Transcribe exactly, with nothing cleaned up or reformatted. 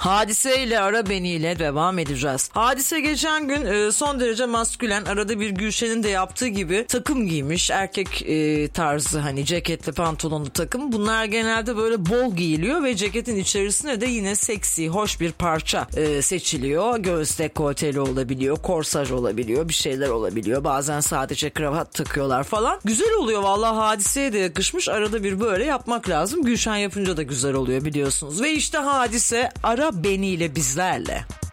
Hadise ile Ara Beni ile devam edeceğiz. Hadise geçen gün e, son derece maskülen, arada bir Gülşen'in de yaptığı gibi takım giymiş. Erkek e, tarzı, hani ceketli pantolonlu takım. Bunlar genelde böyle bol giyiliyor ve ceketin içerisine de yine seksi, hoş bir parça e, seçiliyor. Göğüs dekolteli olabiliyor, korsaj olabiliyor, bir şeyler olabiliyor. Bazen sadece kravat takıyorlar falan. Güzel oluyor vallahi, Hadise'ye de yakışmış. Arada bir böyle yapmak lazım. Gülşen yapınca da güzel oluyor biliyorsunuz. Ve işte Hadise Ara Beni ile bizlerle.